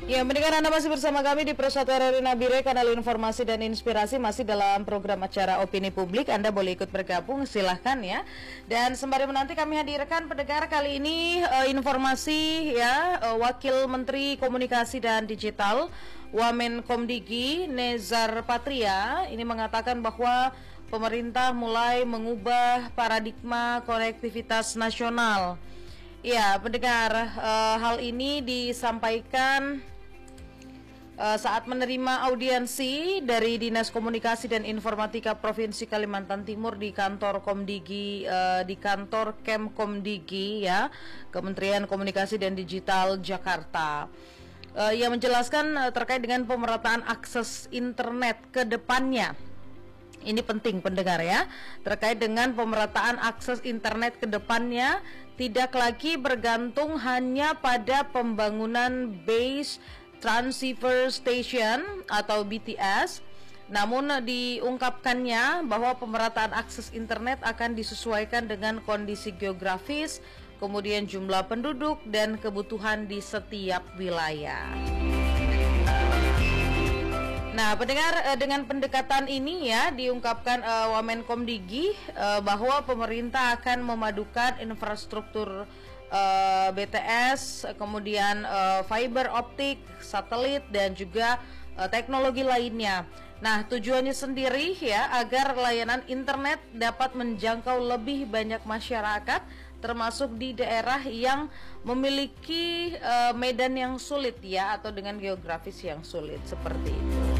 Ya, mendengar Anda masih bersama kami di Persatuan Radio Nabire, kanal informasi dan inspirasi, masih dalam program acara Opini Publik. Anda boleh ikut bergabung, silahkan ya. Dan sembari menanti kami hadirkan pendengar kali ini informasi ya, Wakil Menteri Komunikasi dan Digital Wamenkomdigi Nezar Patria ini mengatakan bahwa pemerintah mulai mengubah paradigma konektivitas nasional. Ya, pendengar, hal ini disampaikan saat menerima audiensi dari Dinas Komunikasi dan Informatika Provinsi Kalimantan Timur di kantor Komdigi, di kantor Kemkomdigi ya, Kementerian Komunikasi dan Digital Jakarta. Ia menjelaskan terkait dengan pemerataan akses internet ke depannya. Ini penting pendengar ya, terkait dengan pemerataan akses internet ke depannya tidak lagi bergantung hanya pada pembangunan base transceiver station atau BTS, namun diungkapkannya bahwa pemerataan akses internet akan disesuaikan dengan kondisi geografis, kemudian jumlah penduduk dan kebutuhan di setiap wilayah. Nah, pendengar, dengan pendekatan ini ya diungkapkan Wamenkomdigi bahwa pemerintah akan memadukan infrastruktur BTS, kemudian fiber optik, satelit dan juga teknologi lainnya. Nah, tujuannya sendiri ya agar layanan internet dapat menjangkau lebih banyak masyarakat, termasuk di daerah yang memiliki medan yang sulit ya, atau dengan geografis yang sulit seperti itu.